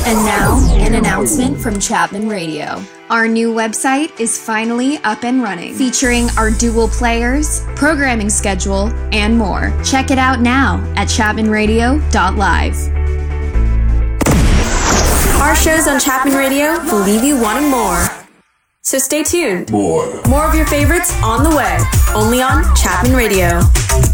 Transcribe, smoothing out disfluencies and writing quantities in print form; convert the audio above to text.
And now, an announcement from Chapman Radio. Our new website is finally up and running, featuring our dual players, programming schedule, and more. Check it out now at chapmanradio.live. Our shows on Chapman Radio will leave you wanting more. So stay tuned. More of your favorites on the way, only on Chapman Radio.